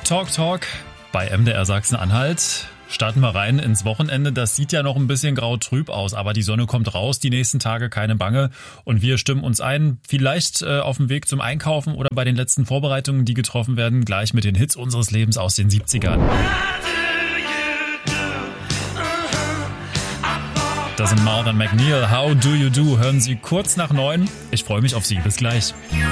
Talk bei MDR Sachsen-Anhalt. Starten wir rein ins Wochenende. Das sieht ja noch ein bisschen grau-trüb aus, aber die Sonne kommt raus, die nächsten Tage keine Bange. Und wir stimmen uns ein, vielleicht auf dem Weg zum Einkaufen oder bei den letzten Vorbereitungen, die getroffen werden, gleich mit den Hits unseres Lebens aus den 70ern. Das sind Martha McNeil, How Do You Do, hören Sie kurz nach 9. Ich freue mich auf Sie, bis gleich.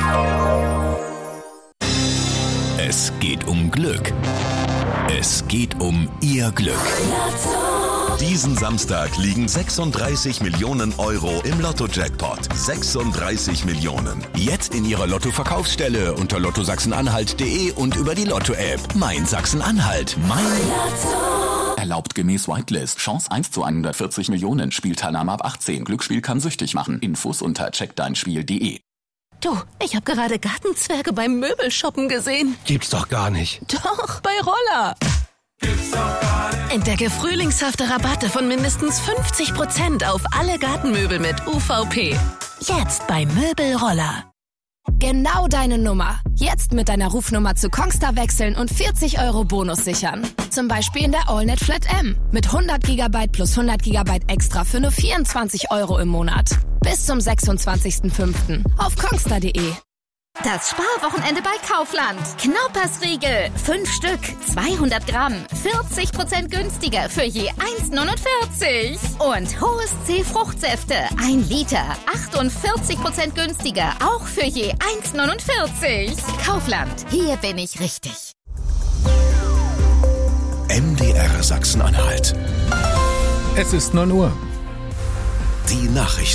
Es geht um Glück. Es geht um Ihr Glück. Diesen Samstag liegen 36 Millionen Euro im Lotto-Jackpot. 36 Millionen. Jetzt in Ihrer Lotto-Verkaufsstelle unter lottosachsenanhalt.de und über die Lotto-App. Mein Sachsen-Anhalt. Mein Lotto. Erlaubt gemäß Whitelist. Chance 1 zu 140 Millionen. Spielteilnahme ab 18. Glücksspiel kann süchtig machen. Infos unter checkdeinspiel.de. Du, ich habe gerade Gartenzwerge beim Möbelshoppen gesehen. Gibt's doch gar nicht. Doch, bei Roller. Gibt's doch gar nicht. Entdecke frühlingshafte Rabatte von mindestens 50% auf alle Gartenmöbel mit UVP. Jetzt bei Möbelroller. Genau deine Nummer. Jetzt mit deiner Rufnummer zu Kongstar wechseln und 40 € Bonus sichern. Zum Beispiel in der AllNet Flat M. Mit 100 GB plus 100 GB extra für nur 24 € im Monat. Bis zum 26.05. auf kongstar.de. Das Sparwochenende bei Kaufland. Knaupersriegel, 5 Stück, 200 Gramm, 40% günstiger für je 1,49. Und Hohes C Fruchtsäfte, 1 Liter, 48% günstiger, auch für je 1,49. Kaufland, hier bin ich richtig. MDR Sachsen-Anhalt. Es ist 9 Uhr. Die Nachrichten.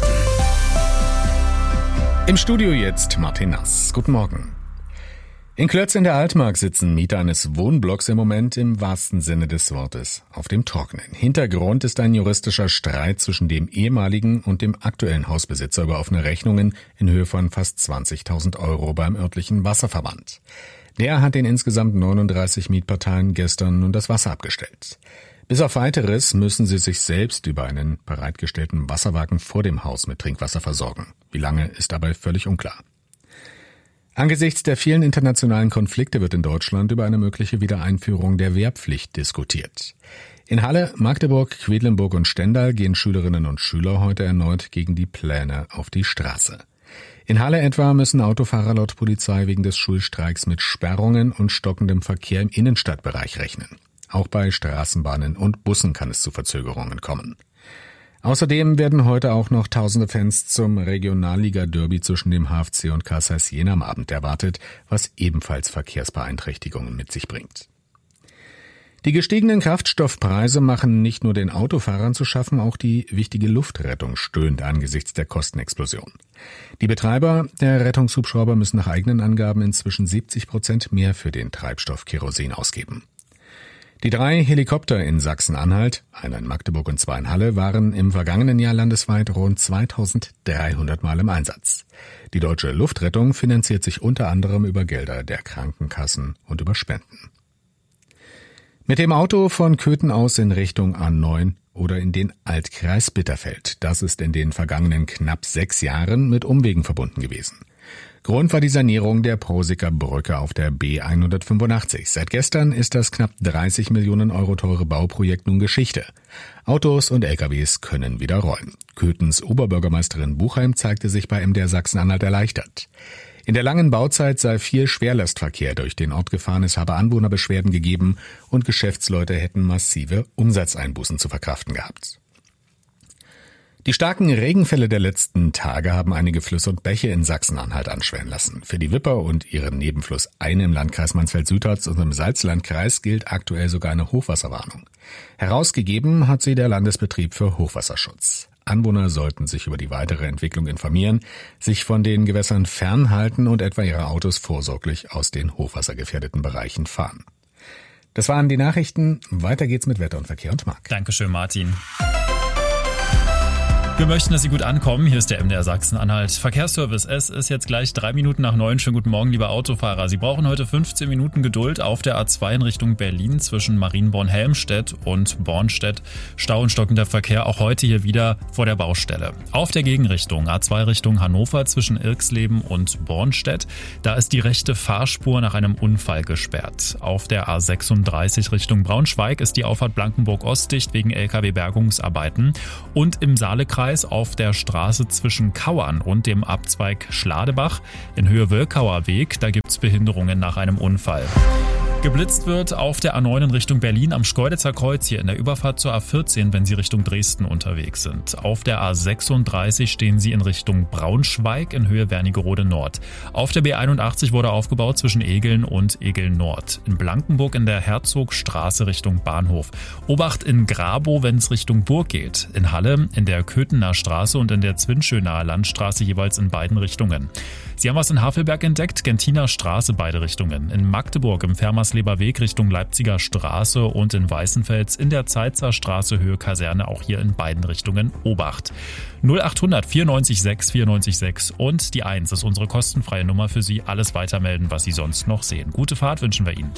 Im Studio jetzt Martin Nass. Guten Morgen. In Klötz in der Altmark sitzen Mieter eines Wohnblocks im Moment im wahrsten Sinne des Wortes auf dem Trockenen. Hintergrund ist ein juristischer Streit zwischen dem ehemaligen und dem aktuellen Hausbesitzer über offene Rechnungen in Höhe von fast 20.000 € beim örtlichen Wasserverband. Der hat den insgesamt 39 Mietparteien gestern nun das Wasser abgestellt. Bis auf Weiteres müssen sie sich selbst über einen bereitgestellten Wasserwagen vor dem Haus mit Trinkwasser versorgen. Wie lange, ist dabei völlig unklar. Angesichts der vielen internationalen Konflikte wird in Deutschland über eine mögliche Wiedereinführung der Wehrpflicht diskutiert. In Halle, Magdeburg, Quedlinburg und Stendal gehen Schülerinnen und Schüler heute erneut gegen die Pläne auf die Straße. In Halle etwa müssen Autofahrer laut Polizei wegen des Schulstreiks mit Sperrungen und stockendem Verkehr im Innenstadtbereich rechnen. Auch bei Straßenbahnen und Bussen kann es zu Verzögerungen kommen. Außerdem werden heute auch noch tausende Fans zum Regionalliga-Derby zwischen dem HFC und Kassel Jena am Abend erwartet, was ebenfalls Verkehrsbeeinträchtigungen mit sich bringt. Die gestiegenen Kraftstoffpreise machen nicht nur den Autofahrern zu schaffen, auch die wichtige Luftrettung stöhnt angesichts der Kostenexplosion. Die Betreiber der Rettungshubschrauber müssen nach eigenen Angaben inzwischen 70% mehr für den Treibstoff Kerosin ausgeben. Die 3 Helikopter in Sachsen-Anhalt, einer in Magdeburg und 2 in Halle, waren im vergangenen Jahr landesweit rund 2300 Mal im Einsatz. Die deutsche Luftrettung finanziert sich unter anderem über Gelder der Krankenkassen und über Spenden. Mit dem Auto von Köthen aus in Richtung A9 oder in den Altkreis Bitterfeld. Das ist in den vergangenen knapp 6 Jahren mit Umwegen verbunden gewesen. Grund war die Sanierung der Proseker Brücke auf der B185. Seit gestern ist das knapp 30 Millionen € teure Bauprojekt nun Geschichte. Autos und LKWs können wieder rollen. Köthens Oberbürgermeisterin Buchheim zeigte sich bei MDR Sachsen-Anhalt erleichtert. In der langen Bauzeit sei viel Schwerlastverkehr durch den Ort gefahren, es habe Anwohnerbeschwerden gegeben und Geschäftsleute hätten massive Umsatzeinbußen zu verkraften gehabt. Die starken Regenfälle der letzten Tage haben einige Flüsse und Bäche in Sachsen-Anhalt anschwellen lassen. Für die Wipper und ihren Nebenfluss Eine im Landkreis Mansfeld-Südharz und im Salzlandkreis gilt aktuell sogar eine Hochwasserwarnung. Herausgegeben hat sie der Landesbetrieb für Hochwasserschutz. Anwohner sollten sich über die weitere Entwicklung informieren, sich von den Gewässern fernhalten und etwa ihre Autos vorsorglich aus den hochwassergefährdeten Bereichen fahren. Das waren die Nachrichten. Weiter geht's mit Wetter und Verkehr und Marc. Dankeschön, Martin. Wir möchten, dass Sie gut ankommen. Hier ist der MDR Sachsen-Anhalt Verkehrsservice. Es ist jetzt gleich 3 Minuten nach 9. Schönen guten Morgen, liebe Autofahrer. Sie brauchen heute 15 Minuten Geduld auf der A2 in Richtung Berlin zwischen Marienborn-Helmstedt und Bornstedt. Stau und stockender Verkehr auch heute hier wieder vor der Baustelle. Auf der Gegenrichtung A2 Richtung Hannover zwischen Irxleben und Bornstedt. Da ist die rechte Fahrspur nach einem Unfall gesperrt. Auf der A36 Richtung Braunschweig ist die Auffahrt Blankenburg-Ost dicht wegen LKW-Bergungsarbeiten. Und im Saalekreis auf der Straße zwischen Kauern und dem Abzweig Schladebach in Höhe Wölkauer Weg, da gibt's Behinderungen nach einem Unfall. Geblitzt wird auf der A9 in Richtung Berlin am Schkeuditzer Kreuz hier in der Überfahrt zur A14, wenn Sie Richtung Dresden unterwegs sind. Auf der A36 stehen Sie in Richtung Braunschweig in Höhe Wernigerode Nord. Auf der B81 wurde aufgebaut zwischen Egeln und Egeln Nord. In Blankenburg in der Herzogstraße Richtung Bahnhof. Obacht in Grabow, wenn es Richtung Burg geht. In Halle in der Köthener Straße und in der Zwinschönaer Landstraße jeweils in beiden Richtungen. Sie haben was in Havelberg entdeckt, Gentiner Straße beide Richtungen. In Magdeburg im Fermersleber Weg Richtung Leipziger Straße und in Weißenfels in der Zeitzer Straße Höhe Kaserne auch hier in beiden Richtungen Obacht. 0800 94 6 94 6 und die 1 ist unsere kostenfreie Nummer für Sie. Alles weitermelden, was Sie sonst noch sehen. Gute Fahrt wünschen wir Ihnen.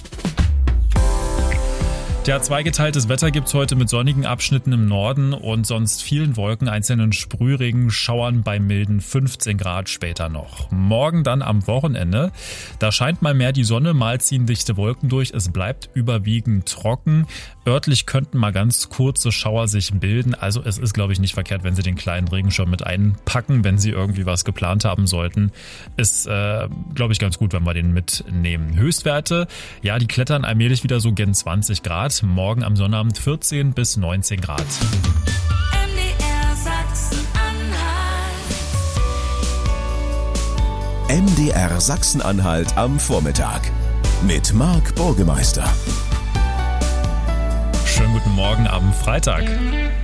Ja, zweigeteiltes Wetter gibt's heute mit sonnigen Abschnitten im Norden und sonst vielen Wolken, einzelnen Sprühregen, Schauern bei milden 15 Grad später noch. Morgen dann am Wochenende, da scheint mal mehr die Sonne, mal ziehen dichte Wolken durch. Es bleibt überwiegend trocken. Örtlich könnten mal ganz kurze Schauer sich bilden. Also es ist, glaube ich, nicht verkehrt, wenn Sie den kleinen Regenschirm mit einpacken, wenn Sie irgendwie was geplant haben sollten. Ist, glaube ich, ganz gut, wenn wir den mitnehmen. Höchstwerte, ja, die klettern allmählich wieder so gen 20 Grad. Morgen am Sonnabend 14 bis 19 Grad. MDR Sachsen-Anhalt am Vormittag mit Marc Burgemeister. Schönen guten Morgen am Freitag.